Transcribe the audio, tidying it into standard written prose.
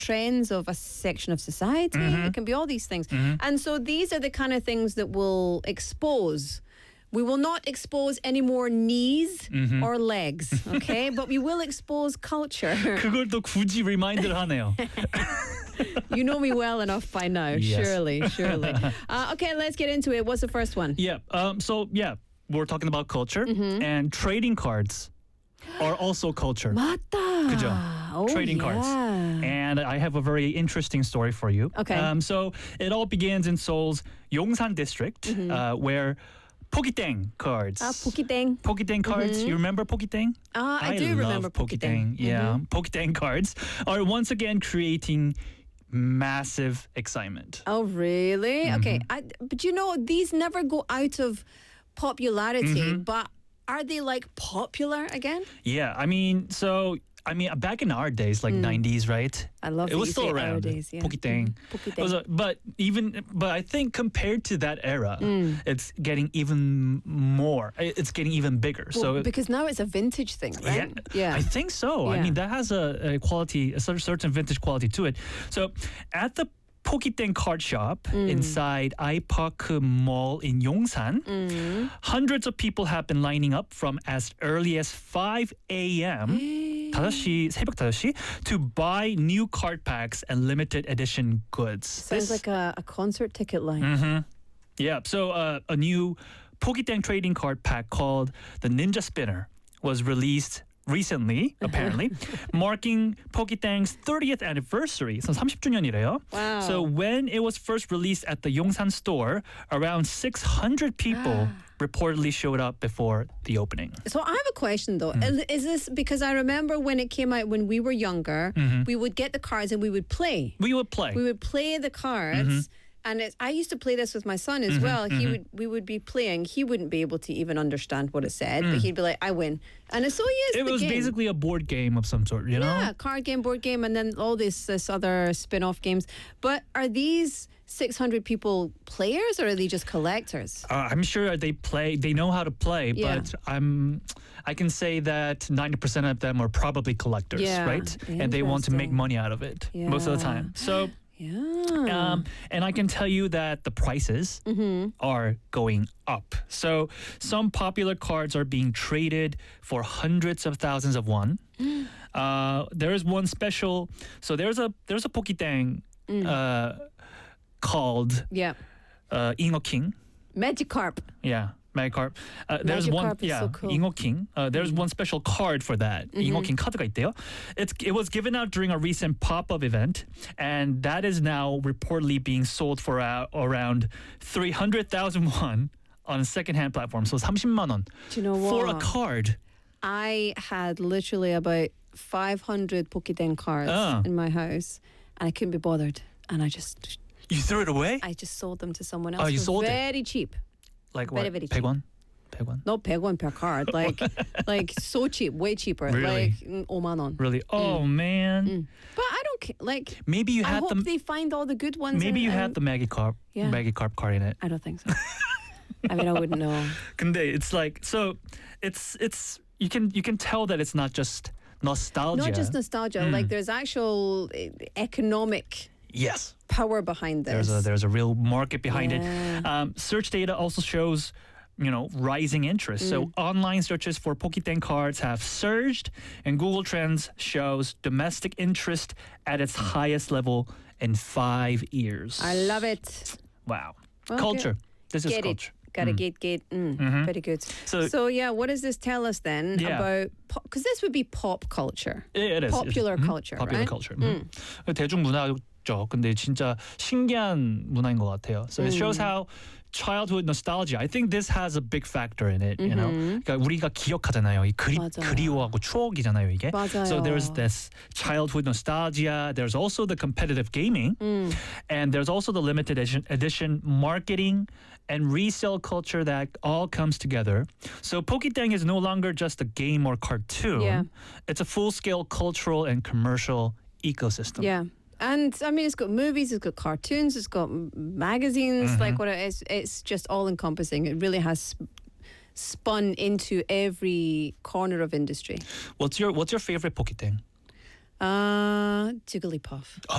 trends of a section of society. It can be all these things. And so these are the kind of things that will expose. We will not expose any more knees or legs, okay? But we will expose culture. 그걸 또 굳이 리마인드를 하네요. You know me well enough by now, Yes. surely. Okay, let's get into it. What's the first one? Yeah. We're talking about culture and trading cards are also culture. 맞다. 그죠? Oh, Trading yeah. cards. And I have a very interesting story for you. Okay. So it all begins in Seoul's Yongsan district, where Pokitang cards. Pokitang. Pokitang cards. You remember Pokitang? I do remember love Pokitang. Yeah. Pokitang cards are once again creating massive excitement. Oh, really? Okay. But you know, these never go out of popularity, but are they like popular again? Yeah. Back in our days, like 90s, right? I love it that was you still say around. our days, yeah. Pokitang. Pokitang. It was but I think compared to that era, it's getting even more. It's getting even bigger. Well, because now it's a vintage thing, right? Yeah, I think so. I Yeah. mean, that has a quality, a certain vintage quality to it. So at the Pokitang card shop inside iPark Mall in Yongsan, hundreds of people have been lining up from as early as 5 a.m. 새벽 5시 to buy new card packs and limited edition goods. Sounds like a concert ticket line. Yeah, so a new Pokitang trading card pack called the Ninja Spinner was released recently, apparently, marking Pokitang's 30th anniversary. So 30주년이래요. Wow. So when it was first released at the Yongsan store, around 600 people reportedly showed up before the opening. So I have a question though. Is this because I remember when it came out when we were younger, we would get the cards and we would play. We would play. We would play the cards. And I used to play this with my son as well. We would be playing. He wouldn't be able to even understand what it said, but he'd be like, "I win." And so he is. It was basically a board game of some sort, you know? Yeah, card game, board game, and then all this other spin-off games. But are these 600 people players or are they just collectors? I'm sure they play. They know how to play, Yeah. but I can say that 90% of them are probably collectors, Yeah, right? And they want to make interesting. money out of it most of the Yeah. time. So. Yeah. And I can tell you that the prices are going up. So some popular cards are being traded for hundreds of thousands of won. There is one special. So there's a Pokitang called 잉어 King. Magikarp. Yeah. Magikarp. There's one, Magikarp is so cool. 잉어 King. There's one special card for that. 잉어 King 카드가 있대요. It was given out during a recent pop-up event, and that is now reportedly being sold for around 300,000 won on a second-hand platform. So 30만 원 Do you know what? for a card. I had literally about 500 Pokitang cards in my house, and I couldn't be bothered. And I just You threw it away? sold them to someone else. Oh, you for sold it? very cheap. Like very, what? very cheap. 100원? 100원? Not 100won per card. Like so cheap, way cheaper. Really? Like 5만 원. Really? Oh, man. But I don't care. Like Maybe you I had hope they find all the good ones. Maybe you had and the Magikarp card in it. I don't think so. I mean, I wouldn't know. 근데 it's like so it's you can tell that it's not just nostalgia. Not just nostalgia. Like there's actual economic Yes. power behind this. There's a real market behind it. Yeah. Search data also shows rising interest. So online searches for Pokitang cards have surged, and Google Trends shows domestic interest at its highest level in 5 years. I love it. Wow. Okay. Culture. This is Get culture. it. Gotta get. Very good. So yeah, what does this tell us then about? Because this would be pop culture. It is. Popular culture, Popular right? culture. 대중문화죠. 근데 진짜 신기한 문화인 것 같아요. So it shows how childhood nostalgia. I think this has a big factor in it. You know, 그러니까 우리가 기억하잖아요. 이 그리워하고 추억이잖아요. 이게. 맞아요. So there's this childhood nostalgia. There's also the competitive gaming, and there's also the limited edition marketing and resale culture that all comes together. So Pokitang is no longer just a game or cartoon. Yeah. It's a full-scale cultural and commercial ecosystem. Yeah. And I mean, it's got movies, it's got cartoons, it's got magazines. Like what it is, it's just all encompassing. It really has spun into every corner of industry. What's your favorite Pokitang? Jigglypuff.